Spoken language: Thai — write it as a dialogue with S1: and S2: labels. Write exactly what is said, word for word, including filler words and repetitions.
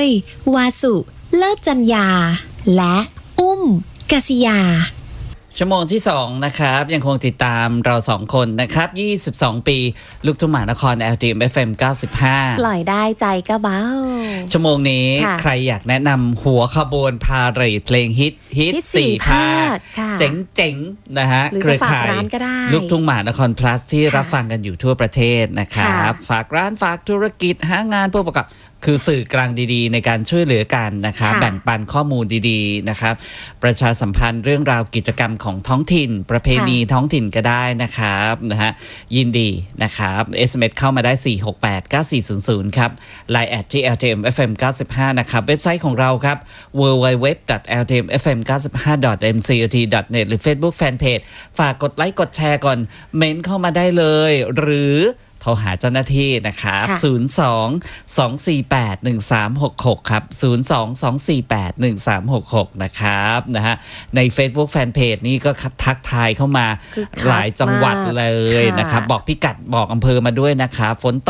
S1: วาสุเลิศจัญญาและอุ้มกษิยา
S2: ชั่วโมงที่สองนะครับยังคงติดตามเราสองคนนะครับยี่สิบสองปีลูกทุ่งมหานคร แอล ที เอ็ม เอฟ เอ็ม เก้าสิบห้า
S1: ปล่อยได้ใจก็เบา
S2: ชั่วโมงนี้ใครอยากแนะนำหัวขบวนพาเหรดเพลงฮิตฮิตสี่ภาคเจ๋งๆนะฮะเครือข่ายลูกทุ่งมหานคร plus ที่รับฟังกันอยู่ทั่วประเทศนะครับฝากร้านฝากธุรกิจหางานผู้ประกอบคือสื่อกลางดีๆในการช่วยเหลือกันนะครับแบ่งปันข้อมูลดีๆนะครับประชาสัมพันธ์เรื่องราวกิจกรรมของท้องถิ่นประเพณีท้องถิ่นก็ได้นะครับนะฮะยินดีนะครับ เอส เอ็ม เอส เข้ามาได้สี่ หก แปด เก้า สี่ ศูนย์ ศูนย์ครับ ไลน์ แอท ที่ แอล ที เอ็ม เอฟ เอ็ม เก้าสิบห้านะครับเว็บไซต์ของเราครับ ดับเบิลยู ดับเบิลยู ดับเบิลยู ดอท แอล ที เอ็ม เอฟ เอ็ม เก้าสิบห้า ดอท เอ็ม ซี โอ ที ดอท เน็ต หรือ Facebook Fanpage ฝากกดไลค์กดแชร์ก่อนเม้นเข้ามาได้เลยหรือโทรหาเจ้าหน้าที่นะครับศูนย์ สอง สอง สี่ แปด หนึ่ง สาม หก หกครับศูนย์ สอง สอง สี่ แปด หนึ่ง สาม หก หกนะครับนะฮะใน Facebook Fanpage นี่ก็ทักทายเข้ามาหลายจังหวัดเลยนะครับบอกพิกัดบอกอำเภอมาด้วยนะครับฝน